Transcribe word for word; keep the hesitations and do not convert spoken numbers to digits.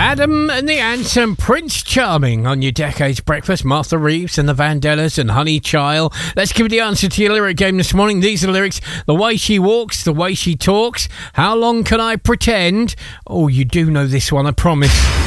Adam and the Ants and Prince Charming on your Decades Breakfast. Martha Reeves and the Vandellas and Honey Child. Let's give you the answer to your lyric game this morning. These are the lyrics. The way she walks, the way she talks. How long can I pretend? Oh, you do know this one, I promise.